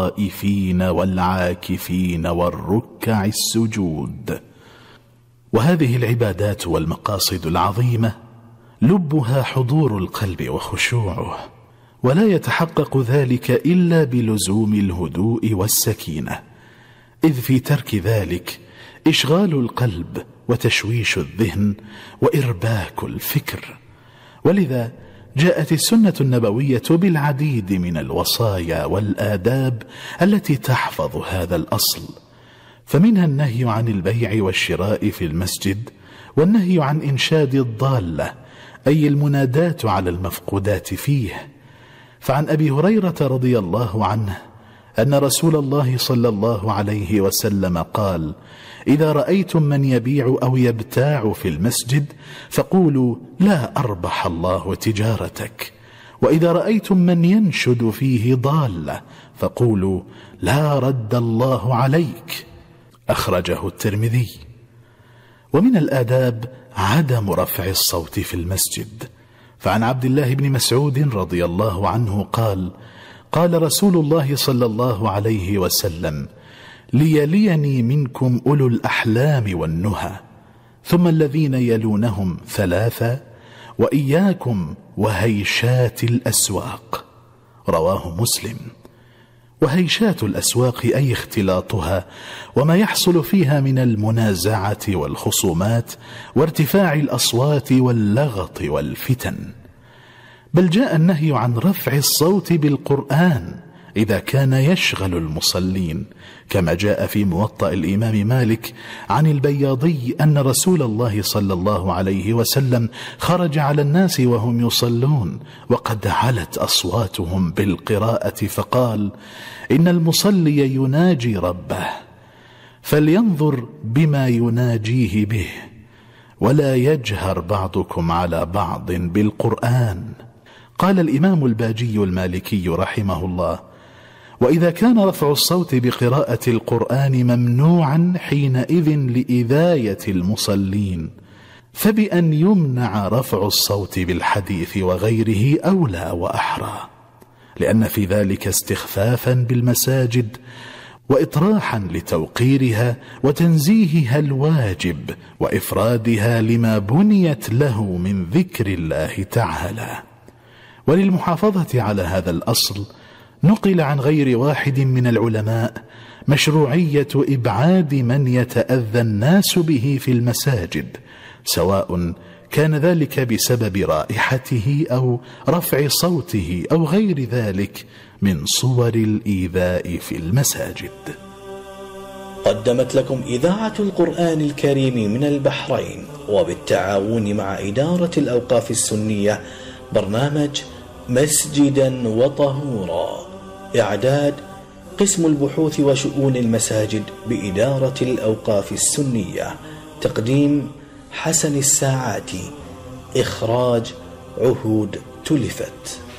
الطائفين والعاكفين والركع السجود. وهذه العبادات والمقاصد العظيمة لبها حضور القلب وخشوعه، ولا يتحقق ذلك إلا بلزوم الهدوء والسكينة، إذ في ترك ذلك إشغال القلب وتشويش الذهن وإرباك الفكر. ولذا جاءت السنة النبوية بالعديد من الوصايا والآداب التي تحفظ هذا الأصل، فمنها النهي عن البيع والشراء في المسجد، والنهي عن إنشاد الضالة أي المناداة على المفقودات فيه. فعن أبي هريرة رضي الله عنه أن رسول الله صلى الله عليه وسلم قال: إذا رأيتم من يبيع أو يبتاع في المسجد فقولوا لا أربح الله تجارتك، وإذا رأيتم من ينشد فيه ضالة فقولوا لا رد الله عليك. أخرجه الترمذي. ومن الآداب عدم رفع الصوت في المسجد، فعن عبد الله بن مسعود رضي الله عنه قال: قال رسول الله صلى الله عليه وسلم: ليليني منكم أولو الأحلام والنهى، ثم الذين يلونهم ثلاثة، وإياكم وهيشات الأسواق. رواه مسلم. وهيشات الأسواق أي اختلاطها وما يحصل فيها من المنازعة والخصومات وارتفاع الأصوات واللغط والفتن. بل جاء النهي عن رفع الصوت بالقرآن إذا كان يشغل المصلين، كما جاء في موطأ الإمام مالك عن البياضي أن رسول الله صلى الله عليه وسلم خرج على الناس وهم يصلون وقد علت أصواتهم بالقراءة فقال: إن المصلي يناجي ربه فلينظر بما يناجيه به، ولا يجهر بعضكم على بعض بالقرآن. قال الإمام الباجي المالكي رحمه الله: وإذا كان رفع الصوت بقراءة القرآن ممنوعا حينئذ لإذاية المصلين، فبأن يمنع رفع الصوت بالحديث وغيره أولى وأحرى، لأن في ذلك استخفافا بالمساجد وإطراحا لتوقيرها وتنزيهها الواجب وإفرادها لما بنيت له من ذكر الله تعالى. وللمحافظة على هذا الأصل نقل عن غير واحد من العلماء مشروعية إبعاد من يتأذى الناس به في المساجد، سواء كان ذلك بسبب رائحته أو رفع صوته أو غير ذلك من صور الإيذاء في المساجد. قدمت لكم إذاعة القرآن الكريم من البحرين وبالتعاون مع إدارة الأوقاف السنية برنامج مسجدا وطهورا. إعداد قسم البحوث وشؤون المساجد بإدارة الأوقاف السنية. تقديم حسن الساعاتي. إخراج عهود تلفت.